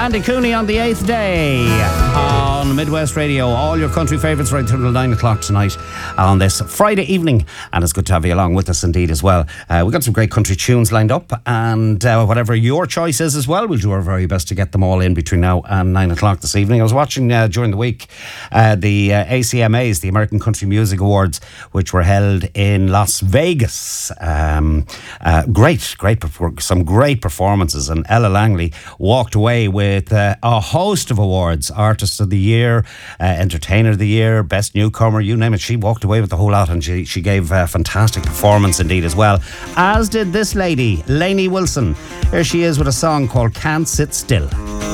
Andy Cooney on the 8th day on Midwest Radio. All your country favourites right through till 9 o'clock tonight on this Friday evening. And it's good to have you along with us indeed as well. We've got some great country tunes lined up, and whatever your choice is as well, we'll do our very best to get them all in between now and 9 o'clock this evening. I was watching during the week the ACMAs, the American Country Music Awards, which were held in Las Vegas. Some great performances, and Ella Langley walked away with a host of awards: Artist of the Year, Entertainer of the Year, Best Newcomer, you name it. She walked away with the whole lot, and she gave a fantastic performance indeed as well, as did this lady, Lainey Wilson. Here she is with a song called Can't Sit Still.